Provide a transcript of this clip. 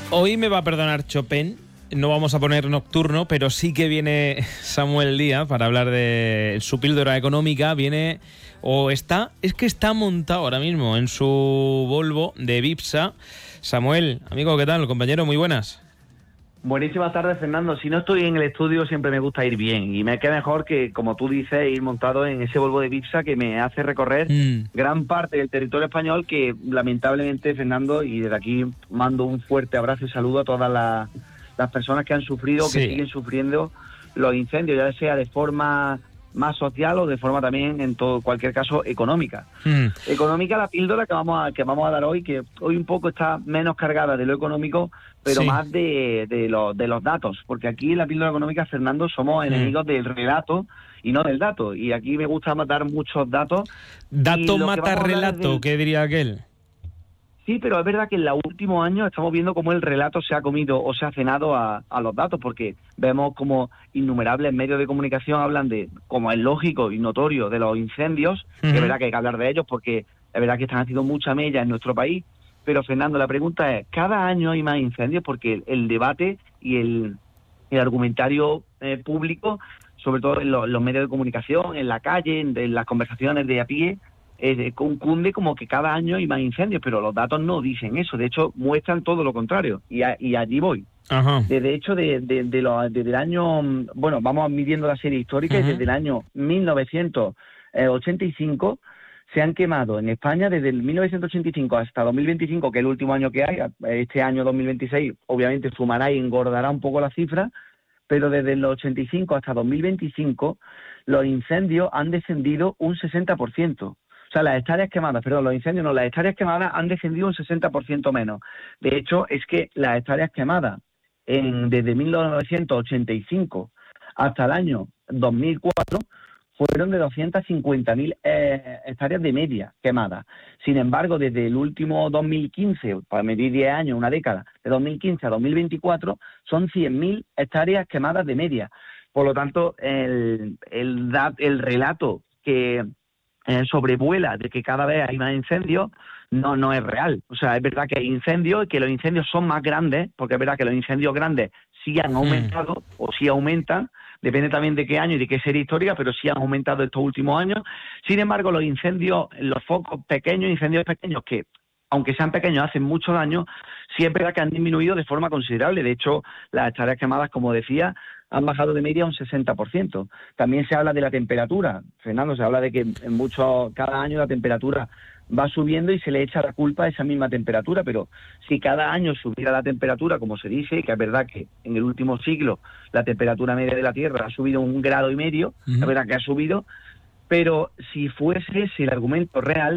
Hoy me va a perdonar Chopin, no vamos a poner nocturno, pero sí que viene Samuel Díaz para hablar de su píldora económica. Viene, es que está montado ahora mismo en su Volvo de Vipsa. Samuel, amigo, ¿qué tal? Compañero, muy buenas. Buenísimas tardes, Fernando. Si no estoy en el estudio, siempre me gusta ir bien. Y me queda mejor que, como tú dices, ir montado en ese Volvo de Vipsa que me hace recorrer gran parte del territorio español que, lamentablemente, Fernando, y desde aquí mando un fuerte abrazo y saludo a todas las personas que han sufrido o que siguen sufriendo los incendios, ya sea de forma más social o de forma también, en todo cualquier caso, económica. Económica, la píldora que vamos a dar hoy, que hoy un poco está menos cargada de lo económico, pero más de los datos, porque aquí en la píldora económica, Fernando, somos enemigos del relato y no del dato, y aquí me gusta dar muchos datos. Dato mata relato, ¿qué diría aquel? Sí, pero es verdad que en los últimos años estamos viendo cómo el relato se ha comido o se ha cenado a los datos, porque vemos como innumerables medios de comunicación hablan de, como es lógico y notorio, de los incendios, que es verdad que hay que hablar de ellos porque es verdad que están haciendo mucha mella en nuestro país. Pero, Fernando, la pregunta es, ¿cada año hay más incendios? Porque el debate y el argumentario público, sobre todo en los medios de comunicación, en la calle, en las conversaciones de a pie, concunde como que cada año hay más incendios, pero los datos no dicen eso. De hecho, muestran todo lo contrario. Y allí voy. Ajá. De hecho, desde el año... Bueno, vamos midiendo la serie histórica y desde el año 1985... se han quemado en España desde el 1985 hasta 2025, que es el último año que hay. Este año 2026 obviamente sumará y engordará un poco la cifra, pero desde el 85 hasta 2025 los incendios han descendido un 60%. O sea, las hectáreas quemadas, los incendios no, las hectáreas quemadas han descendido un 60% menos. De hecho, es que las hectáreas quemadas desde 1985 hasta el año 2004 fueron de 250.000 hectáreas de media quemadas. Sin embargo, desde el último 2015, para medir 10 años, una década, de 2015 a 2024, son 100.000 hectáreas quemadas de media. Por lo tanto, el relato que sobrevuela de que cada vez hay más incendios no es real. O sea, es verdad que hay incendios y que los incendios son más grandes, porque es verdad que los incendios grandes sí han aumentado o sí aumentan, depende también de qué año y de qué serie histórica, pero sí han aumentado estos últimos años. Sin embargo, los incendios, los focos pequeños, incendios pequeños que, aunque sean pequeños, hacen mucho daño, sí es verdad que han disminuido de forma considerable. De hecho, las hectáreas quemadas, como decía, han bajado de media un 60%. También se habla de la temperatura, Fernando, se habla de que cada año la temperatura va subiendo y se le echa la culpa a esa misma temperatura, pero si cada año subiera la temperatura, como se dice, que es verdad que en el último siglo la temperatura media de la Tierra ha subido 1,5 grados, es verdad que ha subido, pero si fuese ese el argumento real,